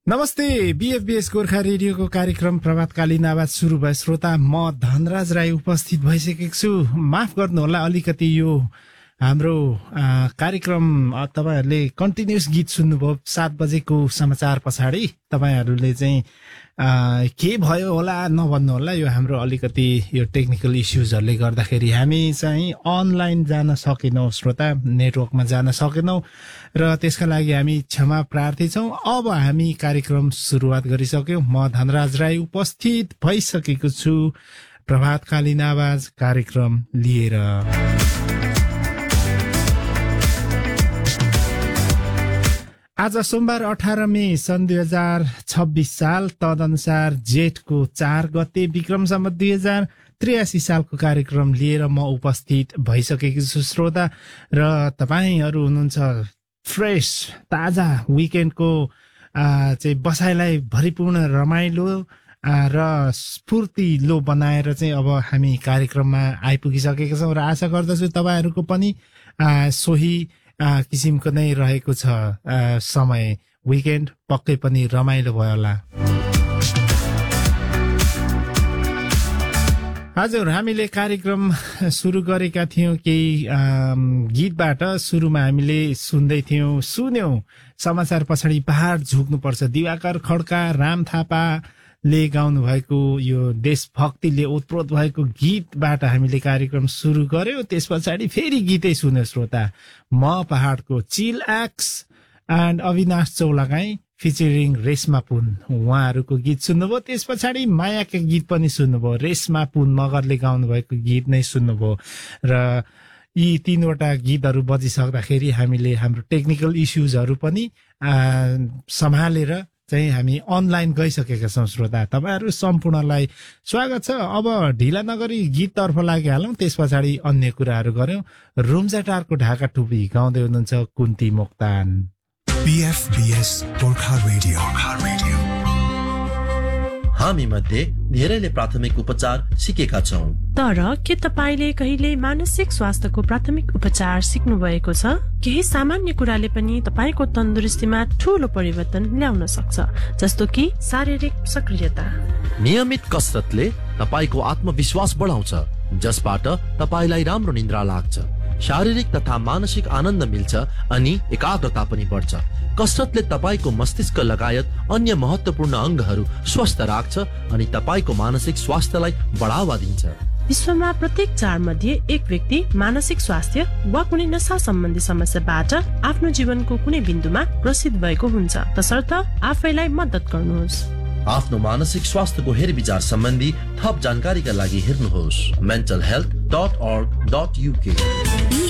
नमस्ते बीएफबीएस गोर्खा रेडियोको कार्यक्रम प्रभातकालीन आवाज सुरु भयो। श्रोता, म धनराज राई उपस्थित भइसकेको छु। माफ गर्नुहोला, अलिकति यो हाम्रो कार्यक्रम तपाईहरुले कन्टिन्युअस गीत सुन्नुभयो 7 बजेको समाचार पछाडि। तपाईहरुले चाहिँ के भयो होला नभन्नु होला, यो हाम्रो अलिकति यो टेक्निकल इश्यूजहरुले गर्दाखेरि हामी चाहिँ अनलाइन जान सकेनौं। श्रोता, नेटवर्कमा जान सकेनौं र त्यसका लागि हामी क्षमा प्रार्थी छौं। अब हामी कार्यक्रम सुरुवात गरिसक्यौं। म धनराज राई उपस्थित भइसकेको छु प्रभातकालीन आवाज कार्यक्रम लिएर। आज सोमबार 18 मे सन् 2026 साल, तदनुसार जेठको 4 गते, विक्रम सम्वत 2083 सालको कार्यक्रम लिएर म उपस्थित भइसकेको छु श्रोता। र तपाईहरु हुनुहुन्छ फ्रेश ताजा विकेन्डको चाहिँ बसाइलाई भरिपूर्ण रमाइलो र स्फूर्तिलो बनाएर चाहिँ अब हामी कार्यक्रममा आइपुगिसकेका छौं र आशा गर्दछु तपाईहरुको पनि सोही किसिमको नै रहेको छ समय। विकेन्ड पक्कै पनि रमाइलो भयो होला। हजुर, हामीले कार्यक्रम सुरु गरेका थियौं केही गीतबाट। सुरुमा हामीले सुन्यौं समाचार पछाडि पहाड झुक्नुपर्छ, दिवाकर खड्का, राम थापाले गाउनु भएको यो देशभक्तिले ओतप्रोत भएको गीतबाट हामीले कार्यक्रम सुरु गर्यौं। त्यस पछाडि फेरि गीतै सुन्यो श्रोता। म पहाडको चिल x and Avinash Chaulagain featuring Reshma पुन, उहाँहरूको गीत सुन्नुभयो। त्यस पछाडि मायाका गीत पनि सुन्नुभयो, रेशमा पुन मगरले गाउनु भएको गीत नै सुन्नुभयो। र यी 3वटा गीतहरू बजिसक्दाखेरि हामीले हाम्रो टेक्निकल इश्यूजहरू पनि सम्हालेर चाहिँ हामी अनलाइन गइसकेका छौं श्रोता। तपाईहरु सम्पूर्णलाई स्वागत छ। अब ढिला नगरी गीततर्फ लागिहालौं, त्यस पछाडि अन्य कुराहरू गर्यौं। रुम्जाटारको ढाका टुपी गाउँदै हुनुहुन्छ कुन्ती मोक्तान। बीएफबीएस गोर्खा रेडियो। हामी मध्ये धेरैले प्राथमिक उपचार सिकेका छौं, तर के तपाईले कहिले मानसिक स्वास्थ्यको प्राथमिक उपचार सिक्नु भएको छ? केही सामान्य कुराले पनि तपाईको तन्दुरुस्तीमा ठूलो परिवर्तन ल्याउन सक्छ, जस्तो कि शारीरिक सक्रियता। नियमित कसरतले तपाईको आत्मविश्वास बढाउँछ, जसबाट तपाईलाई राम्रो निद्रा लाग्छ, शारीरिक तथा मानसिक आनन्द मिल्छ अनि एकाग्रता पनि बढ्छ। कसरतले तपाईको मस्तिष्क लगायत अन्य महत्वपूर्ण अंगहरू स्वस्थ राख्छ अनि तपाईको मानसिक स्वास्थ्यलाई बढावा दिन्छ। विश्वमा प्रत्येक 4 मध्ये 1 व्यक्ति मानसिक स्वास्थ्य वा कुनै नशा सम्बन्धी समस्याबाट आफ्नो जीवनको कुनै बिन्दुमा ग्रसित भएको हुन्छ। तसर्थ आफैलाई मद्दत गर्नुहोस्। आफ्नो मानसिक स्वास्थ्यको हेरविचार सम्बन्धी थप जानकारीका लागि हेर्नुहोस् mentalhealth.org.uk।